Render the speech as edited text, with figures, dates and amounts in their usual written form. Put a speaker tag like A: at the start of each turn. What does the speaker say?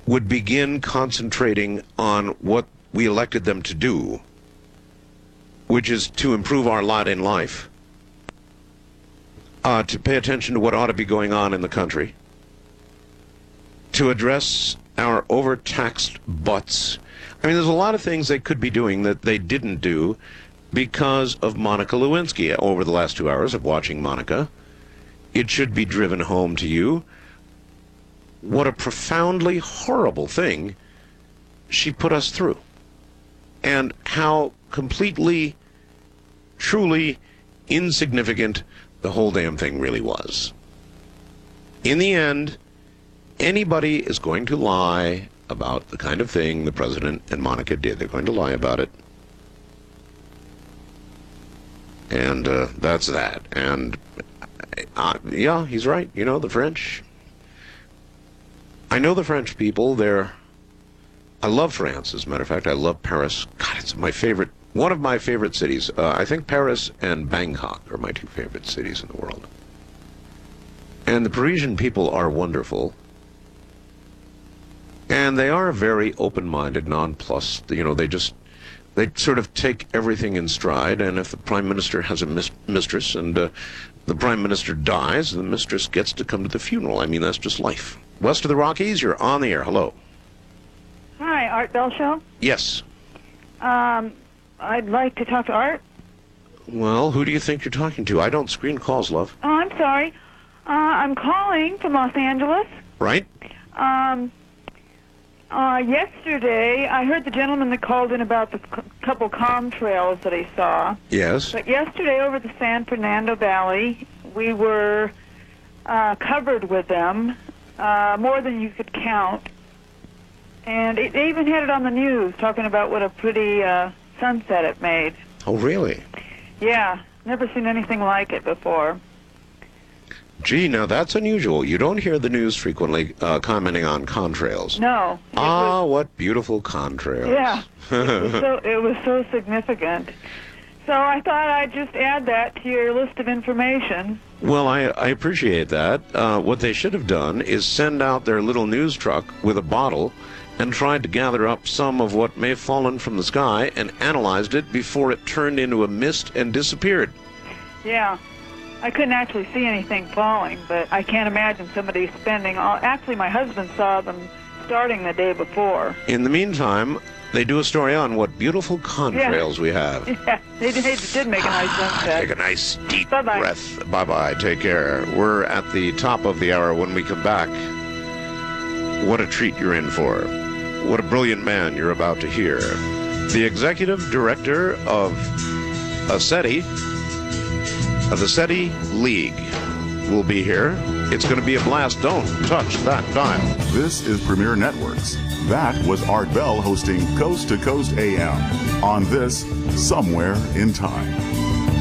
A: would begin concentrating on what we elected them to do, which is to improve our lot in life, to pay attention to what ought to be going on in the country, to address our overtaxed butts. I mean, there's a lot of things they could be doing that they didn't do because of Monica Lewinsky. Over the last 2 hours of watching Monica, it should be driven home to you what a profoundly horrible thing she put us through, and how completely, truly insignificant the whole damn thing really was. In the end, anybody is going to lie about the kind of thing the president and Monica did. They're going to lie about it. And that's that. And yeah, he's right. You know, the French. I know the French people. I love France, as a matter of fact. I love Paris. God, it's my favorite, one of my favorite cities. I think Paris and Bangkok are my two favorite cities in the world. And the Parisian people are wonderful. And they are very open-minded, nonplussed. You know, they sort of take everything in stride. And if the prime minister has a mistress and the prime minister dies, the mistress gets to come to the funeral. I mean, that's just life. West of the Rockies, you're on the air. Hello.
B: Hi, Art Bell Show?
A: Yes.
B: I'd like to talk to Art.
A: Well, who do you think you're talking to? I don't screen calls, love.
B: Oh, I'm sorry. I'm calling from Los Angeles.
A: Right?
B: Yesterday, I heard the gentleman that called in about the couple contrails that he saw.
A: Yes.
B: But yesterday over the San Fernando Valley, we were covered with them, more than you could count. And they even had it on the news, talking about what a pretty sunset it made.
A: Oh, really?
B: Yeah, never seen anything like it before.
A: Gee, now that's unusual. You don't hear the news frequently commenting on contrails.
B: No.
A: What beautiful contrails.
B: Yeah. It was so significant. So I thought I'd just add that to your list of information.
A: Well, I appreciate that. What they should have done is send out their little news truck with a bottle and tried to gather up some of what may have fallen from the sky and analyzed it before it turned into a mist and disappeared.
B: Yeah. I couldn't actually see anything falling, but I can't imagine somebody spending all... Actually, my husband saw them starting the day before.
A: In the meantime, they do a story on what beautiful contrails we have.
B: Yeah, they did make a nice sunset.
A: Take a nice deep
B: Bye-bye.
A: breath. Bye-bye. Take care. We're at the top of the hour. When we come back, what a treat you're in for. What a brilliant man you're about to hear. The executive director of SETI, of the SETI League, will be here. It's going to be a blast. Don't touch that dial.
C: This is Premier Networks. That was Art Bell hosting Coast to Coast AM on this Somewhere in Time.